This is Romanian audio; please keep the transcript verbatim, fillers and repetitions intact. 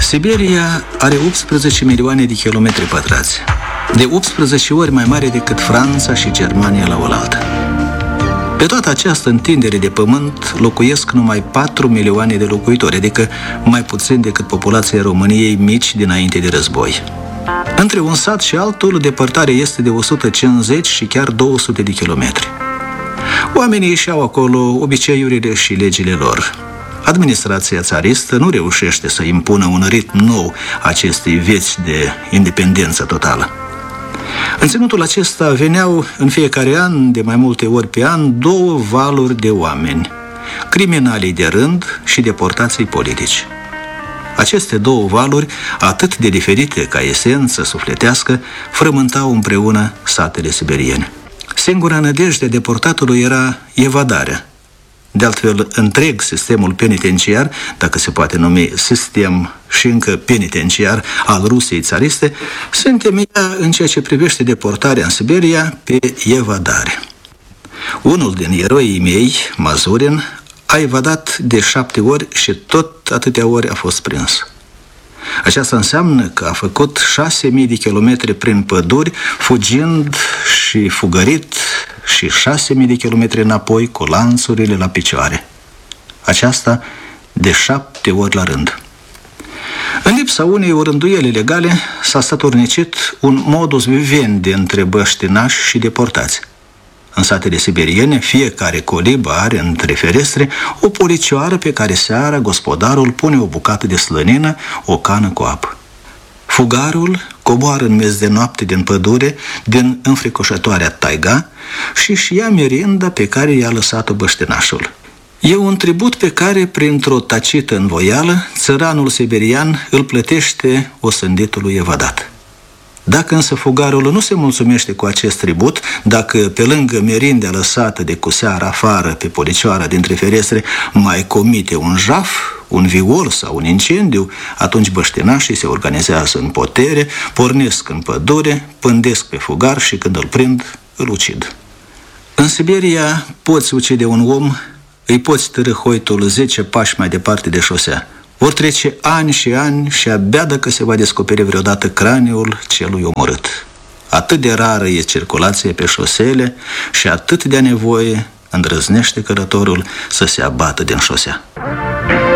Siberia are optsprezece milioane de kilometri pătrați, de optsprezece ori mai mare decât Franța și Germania la oaltă. Pe toată această întindere de pământ locuiesc numai patru milioane de locuitori, adică mai puțin decât populația României mici dinainte de război. Între un sat și altul, depărtarea este de o sută cincizeci și chiar două sute de kilometri. Oamenii își au acolo obiceiurile și legile lor. Administrația țaristă nu reușește să impună un ritm nou acestei vieți de independență totală. În ținutul acesta veneau în fiecare an, de mai multe ori pe an, două valuri de oameni, criminalii de rând și deportații politici. Aceste două valuri, atât de diferite ca esență sufletească, frământau împreună satele siberiene. Singura nădejde deportatului era evadarea. De altfel, întreg sistemul penitenciar, dacă se poate numi sistem și încă penitenciar al Rusiei țariste, se întemeia în ceea ce privește deportarea în Siberia pe evadare. Unul din eroii mei, Mazurin, a evadat de șapte ori și tot atâtea ori a fost prins. Aceasta înseamnă că a făcut șase mii de kilometri prin păduri, fugind și fugărit, și șase mii de kilometri înapoi cu lanțurile la picioare. Aceasta de șapte ori la rând. În lipsa unei orânduieli legale s-a statornicit un modus vivendi între băștinași și deportați. În satele siberiene, fiecare colibă are între ferestre o policioară pe care seara gospodarul pune o bucată de slănină, o cană cu apă. Fugarul coboară în miez de noapte din pădure, din înfricoșătoarea taiga, și își ia merinda pe care i-a lăsat-o băștinașul. E un tribut pe care, printr-o tacită învoială, țăranul siberian îl plătește osânditului evadat. Dacă însă fugarul nu se mulțumește cu acest tribut, dacă pe lângă merindea lăsată de cu seara afară pe policioara dintre ferestre mai comite un jaf, un viol sau un incendiu, atunci băștinașii se organizează în putere, pornesc în pădure, pândesc pe fugar și când îl prind, îl ucid. În Siberia poți ucide un om, îi poți târî hoitul zece pași mai departe de șosea. Vor trece ani și ani și abia dacă se va descoperi vreodată craniul celui omorât. Atât de rară e circulație pe șosele și atât de nevoie îndrăznește călătorul să se abată din șosea.